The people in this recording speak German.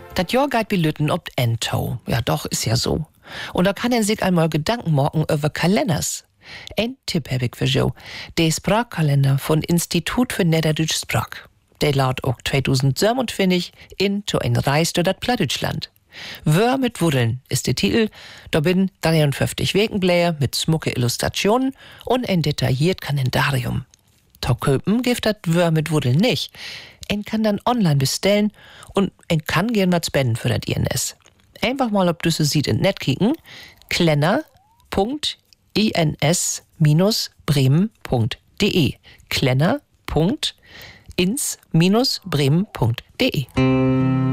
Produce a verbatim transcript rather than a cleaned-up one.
Das Jahr geht belütten ob Endtau. Ja, doch, ist ja so. Und da kann er sich einmal Gedanken machen über Kalenders. Ein Tipp habe ich für Jo. Der Sprachkalender von Institut für Niederdeutsche Sprach. Der laut auch zweitausendsiebenundzwanzig in to ein Reis durch das Plattdeutschland. Wör mit Wuddeln ist der Titel. Da bin dreiundfünfzig Wekenbläher mit smucke Illustrationen und ein detailliert Kalendarium. To köpen gibt das Wör mit Wuddeln nicht. Ein kann dann online bestellen und ein kann gern was spenden für das I N S. Einfach mal ob du so sieht in Net kicken. klenner punkt ins bremen punkt de klenner punkt ins bremen punkt de